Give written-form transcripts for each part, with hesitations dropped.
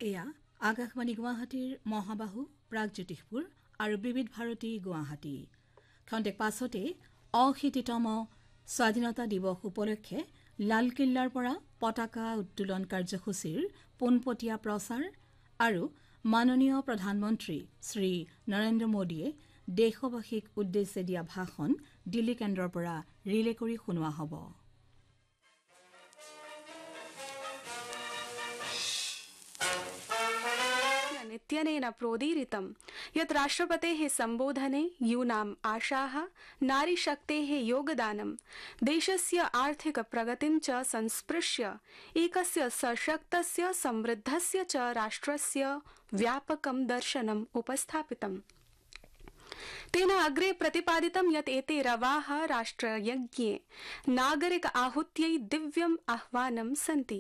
এয়া আকাশবাণী গুৱাহাটীৰ মহাবাহু প্ৰাগজ্যোতিষপুৰ আৰু বিবিধ ভাৰতী গুৱাহাটী খন্তেক পাছতে অশীতিতম স্বাধীনতা দিৱস উপলক্ষে লালকিল্লাৰ পৰা পতাকা উত্তোলন কাৰ্যসূচীৰ পোনপটীয়া প্ৰচাৰ আৰু মাননীয় প্ৰধানমন্ত্ৰী শ্ৰী নৰেন্দ্ৰ মোদীয়ে দেশবাসীক উদ্দেশ্যে দিয়া ভাষণ দিল্লী কেন্দ্ৰৰ পৰা ৰিলে কৰি শুনোৱা হ'ব। नित्यनेन प्रोदीरितं यत् राष्ट्रपतेः संबोधने यूनाम् आशाः नारीशक्तेः योगदानं देशस्य आर्थिक प्रगतिं च संस्पृश्य एकस्य सशक्तस्य समृद्धस्य च राष्ट्रस्य व्यापकं दर्शनम् उपस्थापितम्। तेन अग्रे प्रतिपादितं यत् एते रवाः राष्ट्रयज्ञे नागरिक आहूत्यै दिव्यम् आह्वानं सन्ति।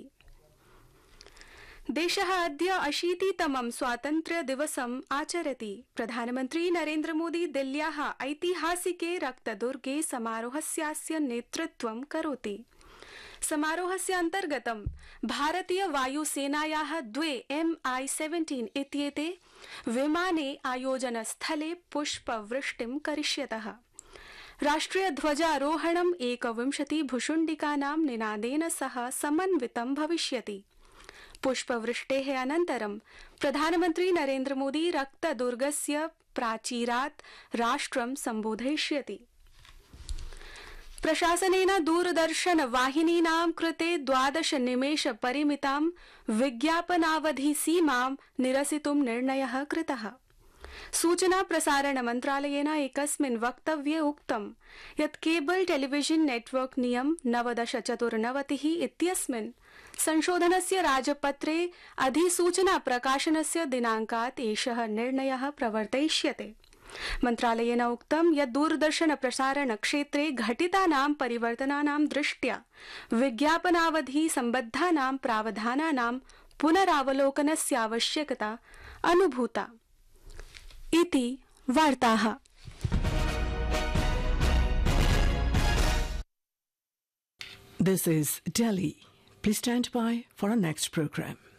देशः अद्य 80तमं स्वातन्त्र्य दिवसम् आचरति। प्रधानमन्त्री नरेन्द्र मोदी दिल्ल्याः ऐतिहासिके रक्तदुर्गे समारोहस्यास्य नेतृत्वं करोति। समारोहस्य अन्तर्गतं भारतीय वायुसेनायाः द्वे MI-17 इत्येते विमाने आयोजनस्थले पुष्पवृष्टिं करिष्यतः। राष्ट्रिय ध्वजारोहणं 21 भुशुण्डिकानां निनादेन सह समन्वितं भविष्यति। पुष्पवृष्टेः अनन्तरं प्रधानमन्त्री नरेन्द्र मोदी रक्तदुर्गस्य प्राचीरात् राष्ट्रं सम्बोधयिष्यति। प्रशासनेन दूरदर्शन वाहिनीनां कृते 12 निमेष परिमितां विज्ञापनावधि सीमां निरसितुं निर्णयः कृतः। सूचना प्रसारण मन्त्रालयेन एकस्मिन् वक्तव्ये उक्तं यत् केबल टेलीविजन नेटवर्क नियम 1994 इत्यस्मिन् संशोधनस्य राजपत्रे अधिसूचना प्रकाशनस्य दिनाङ्कात् एषः निर्णयः प्रवर्तयिष्यते। मन्त्रालयेन उक्तं यत् दूरदर्शन प्रसारण क्षेत्रे घटितानां परिवर्तनानां दृष्ट्या विज्ञापनावधि सम्बद्धानां प्रावधानानां पुनरावलोकनस्य आवश्यकता अनुभूता इति वार्ताः। This is Delhi. Please stand by for our next program.